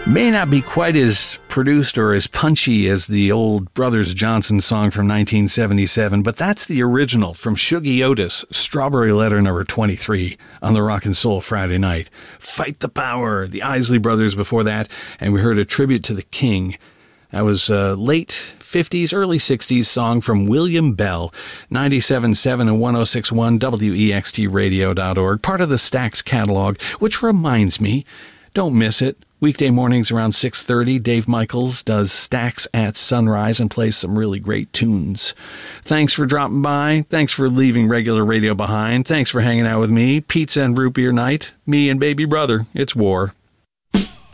May not be quite as produced or as punchy as the old Brothers Johnson song from 1977, but that's the original from Shuggie Otis, Strawberry Letter number 23 on the Rock and Soul Friday night. Fight the Power, the Isley Brothers before that, and we heard a tribute to the King. That was a late 50s, early 60s song from William Bell, 97.7 and 106.1 WEXTradio.org, part of the Stax catalog, which reminds me, don't miss it. Weekday mornings around 6:30, Dave Michaels does Stax at Sunrise and plays some really great tunes. Thanks for dropping by. Thanks for leaving regular radio behind. Thanks for hanging out with me. Pizza and root beer night. Me and baby brother. It's war.